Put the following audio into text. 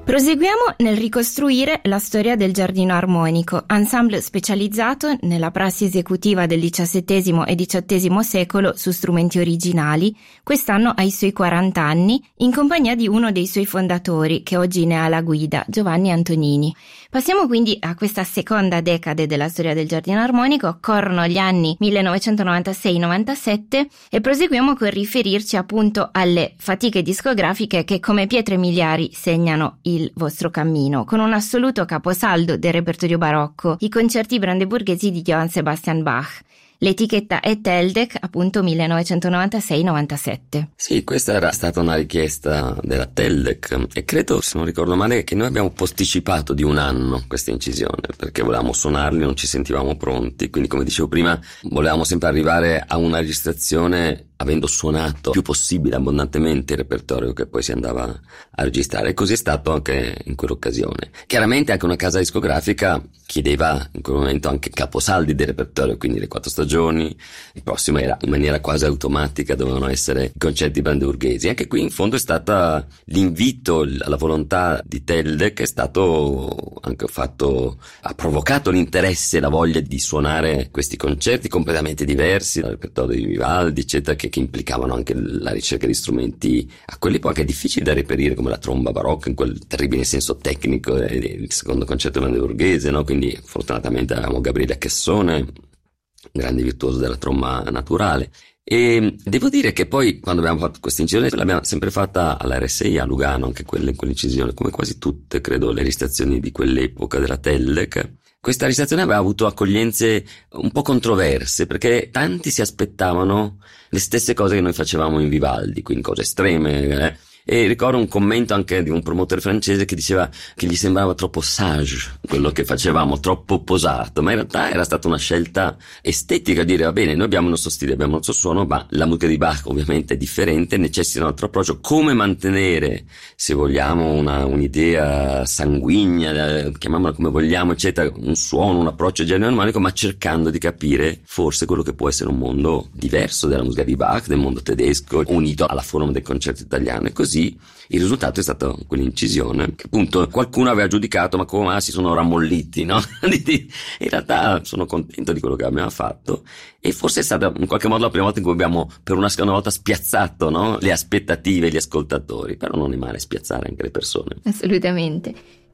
Proseguiamo nel ricostruire la storia del Giardino Armonico, ensemble specializzato nella prassi esecutiva del XVII e XVIII secolo su strumenti originali. Quest'anno ha i suoi 40 anni, in compagnia di uno dei suoi fondatori, che oggi ne ha la guida, Giovanni Antonini. Passiamo quindi a questa seconda decade della storia del Giardino Armonico, corrono gli anni 1996-97 e proseguiamo con riferirci appunto alle fatiche discografiche che come pietre miliari segnano il vostro cammino, con un assoluto caposaldo del repertorio barocco, i concerti brandeburghesi di Johann Sebastian Bach. L'etichetta è Teldec, appunto 1996-97. Sì, questa era stata una richiesta della Teldec e credo, se non ricordo male, che noi abbiamo posticipato di un anno questa incisione perché volevamo suonarli, non ci sentivamo pronti, quindi come dicevo prima volevamo sempre arrivare a una registrazione avendo suonato più possibile abbondantemente il repertorio che poi si andava a registrare, e così è stato anche in quell'occasione. Chiaramente anche una casa discografica chiedeva in quel momento anche caposaldi del repertorio, quindi le 4 stagioni, il prossimo era in maniera quasi automatica, dovevano essere i concerti brandeburghesi. Anche qui in fondo è stata l'invito, la volontà di Telde che è stato anche fatto, ha provocato l'interesse e la voglia di suonare questi concerti completamente diversi dal repertorio di Vivaldi, eccetera, che implicavano anche la ricerca di strumenti a quell'epoca difficili da reperire, come la tromba barocca in quel terribile senso tecnico del secondo concerto brandeburghese, no? Quindi fortunatamente avevamo Gabriele Chessone, grande virtuoso della tromba naturale. E devo dire che poi quando abbiamo fatto questa incisione l'abbiamo sempre fatta alla RSI a Lugano, anche quella in quell'incisione, come quasi tutte credo le registrazioni di quell'epoca della Teldec. Questa registrazione aveva avuto accoglienze un po' controverse perché tanti si aspettavano le stesse cose che noi facevamo in Vivaldi, quindi cose estreme, E ricordo un commento anche di un promotore francese che diceva che gli sembrava troppo sage quello che facevamo, troppo posato, ma in realtà era stata una scelta estetica, dire va bene, noi abbiamo il nostro stile, abbiamo il nostro suono, ma la musica di Bach ovviamente è differente, necessita un altro approccio. Come mantenere, se vogliamo, un'idea sanguigna, chiamiamola come vogliamo, eccetera, un suono, un approccio germanico, ma cercando di capire forse quello che può essere un mondo diverso della musica di Bach, del mondo tedesco, unito alla forma del concerto italiano, e così il risultato è stato quell'incisione che appunto qualcuno aveva giudicato ma come si sono rammolliti, no? In realtà sono contento di quello che abbiamo fatto e forse è stata in qualche modo la prima volta in cui abbiamo per una seconda volta spiazzato, no? Le aspettative, gli ascoltatori, però non è male spiazzare anche le persone. Assolutamente.